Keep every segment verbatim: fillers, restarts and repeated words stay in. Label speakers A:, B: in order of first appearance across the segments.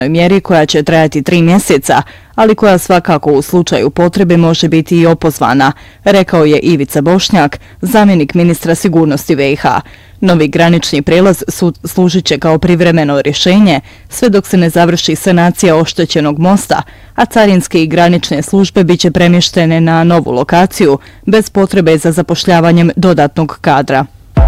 A: mjeri koja će trajati tri mjeseca, ali koja svakako u slučaju potrebe može biti i opozvana, rekao je Ivica Bošnjak, zamjenik ministra sigurnosti B i H. Novi granični prijelaz služit će kao privremeno rješenje sve dok se ne završi sanacija oštećenog mosta, a carinske i granične službe bit će premještene na novu lokaciju bez potrebe za zapošljavanjem dodatnog kadra.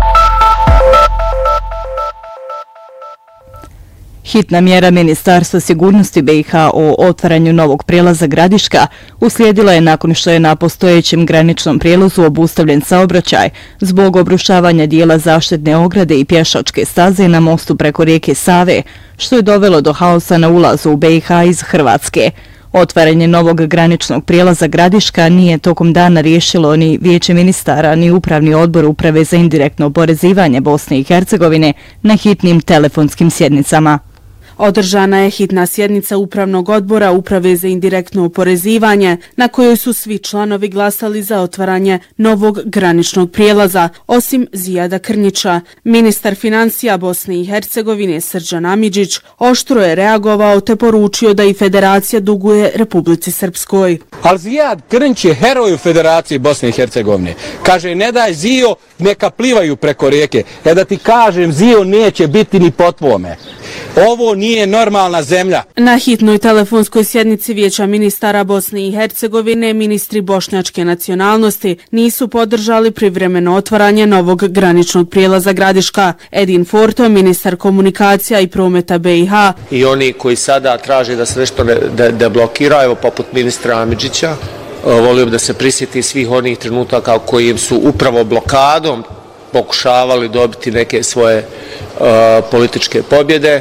A: Hitna mjera Ministarstva sigurnosti B i H o otvaranju novog prijelaza Gradiška uslijedila je nakon što je na postojećem graničnom prijelazu obustavljen saobraćaj zbog obrušavanja dijela zaštitne ograde i pješačke staze na mostu preko rijeke Save, što je dovelo do haosa na ulazu u B i H iz Hrvatske. Otvaranje novog graničnog prijelaza Gradiška nije tokom dana riješilo ni Vijeće ministara ni Upravni odbor Uprave za indirektno oporezivanje Bosne i Hercegovine na hitnim telefonskim sjednicama.
B: Održana je hitna sjednica Upravnog odbora Uprave za indirektno oporezivanje, na kojoj su svi članovi glasali za otvaranje novog graničnog prijelaza, osim Zijada Krnjića. Ministar financija Bosne i Hercegovine Srđan Amidžić oštro je reagovao te poručio da i federacija duguje Republici Srpskoj.
C: Ali Zijad Krnjić je heroj u Federaciji Bosne i Hercegovine. Kaže, ne daj Zijo, neka plivaju preko rijeke. E da ti kažem, Zijo neće biti ni po tvome. Ovo nije normalna zemlja.
B: Na hitnoj telefonskoj sjednici Vijeća ministara Bosne i Hercegovine ministri bošnjačke nacionalnosti nisu podržali privremeno otvaranje novog graničnog prijelaza Gradiška. Edin Forto, ministar komunikacija i prometa B i H.
D: I oni koji sada traže da se nešto deblokira, evo poput ministra Amidžića, volio bi da se prisjeti svih onih trenutaka kojim su upravo blokadom pokušavali dobiti neke svoje uh, političke pobjede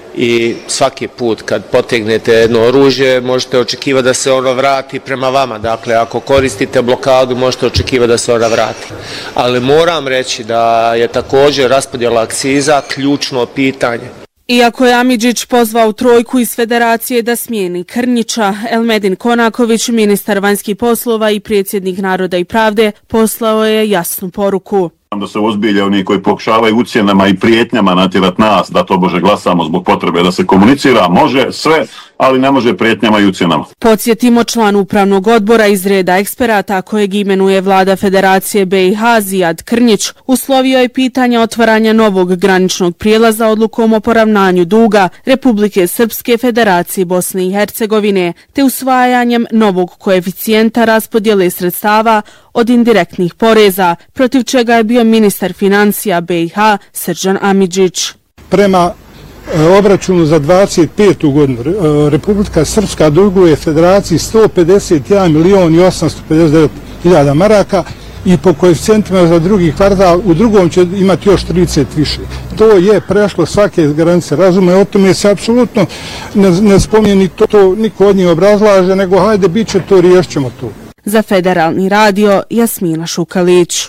D: i svaki put kad potegnete jedno oružje možete očekivati da se ono vrati prema vama. Dakle, ako koristite blokadu možete očekivati da se ona vrati. Ali moram reći da je također raspodjela akciza ključno pitanje.
B: Iako je Amidžić pozvao trojku iz federacije da smijeni Krnjića, Elmedin Konaković, ministar vanjskih poslova i predsjednik Naroda i pravde, poslao je jasnu poruku.
E: Da se ozbilje oni koji pokušavaju ucjenama i prijetnjama natjerati nas da to bože glasamo zbog potrebe da se komunicira, može sve, ali ne može prijetnjama i ucjenama.
B: Podsjetimo, član Upravnog odbora iz reda eksperata kojeg imenuje vlada Federacije B i H Zijad Krnjić uslovio je pitanje otvaranja novog graničnog prijelaza odlukom o poravnanju duga Republike Srpske Federacije Bosne i Hercegovine te usvajanjem novog koeficijenta raspodjele sredstava od indirektnih poreza, protiv čega je bio ministar financija B i H Srđan Amidžić.
F: Prema obračunu za dvadeset petu godinu Republika Srpska duguje Federaciji sto pedeset jedan milion i osamsto pedeset devet hiljada maraka i po koeficijentima za drugi kvartal u drugom će imati još trideset više. To je prešlo svake granice razume, o tome se apsolutno ne, ne spominje ni to, to niko od njih obrazlaže, nego hajde bit će to, riješit ćemo to.
B: Za Federalni radio Jasmina Šukalić.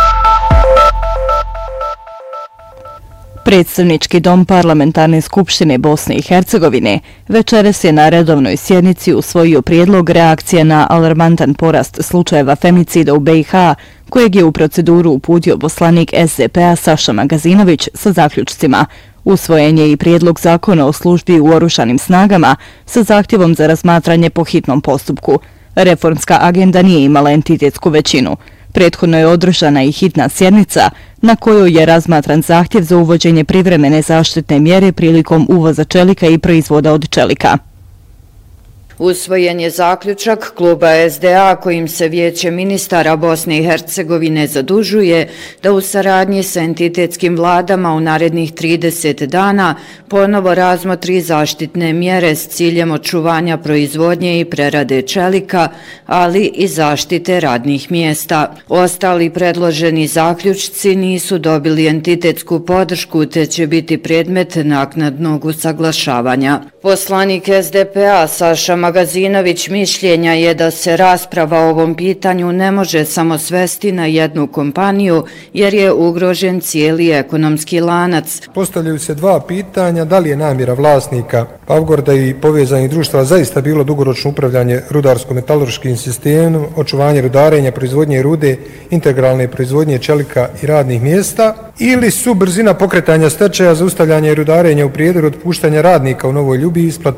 A: Predstavnički dom Parlamentarne skupštine Bosne i Hercegovine večeras je na redovnoj sjednici usvojio prijedlog reakcije na alarmantan porast slučajeva femicida u B i H, kojeg je u proceduru uputio poslanik S D P-a Saša Magazinović sa zaključcima. Usvojen je i prijedlog zakona o službi u oružanim snagama sa zahtjevom za razmatranje po hitnom postupku. Reformska agenda nije imala entitetsku većinu. Prethodno je održana i hitna sjednica na kojoj je razmatran zahtjev za uvođenje privremene zaštitne mjere prilikom uvoza čelika i proizvoda od čelika.
G: Usvojen je zaključak kluba S D A kojim se Vijeće ministara Bosne i Hercegovine zadužuje da u saradnji sa entitetskim vladama u narednih trideset dana ponovo razmotri zaštitne mjere s ciljem očuvanja proizvodnje i prerade čelika, ali i zaštite radnih mjesta. Ostali predloženi zaključci nisu dobili entitetsku podršku te će biti predmet naknadnog usaglašavanja. Poslanik S D P-a Saša Magazinović mišljenja je da se rasprava o ovom pitanju ne može samo svesti na jednu kompaniju jer je ugrožen cijeli ekonomski lanac.
H: Postavljaju se dva pitanja, da li je namjera vlasnika Pavgorda i povezanih društava zaista bilo dugoročno upravljanje rudarsko-metalurškim sistemom, očuvanje rudarenja, proizvodnje rude, integralne proizvodnje čelika i radnih mjesta, ili su brzina pokretanja stečaja, zaustavljanje rudarenja u prijedoru, otpuštanja radnika u Novoj Ljubi, isplata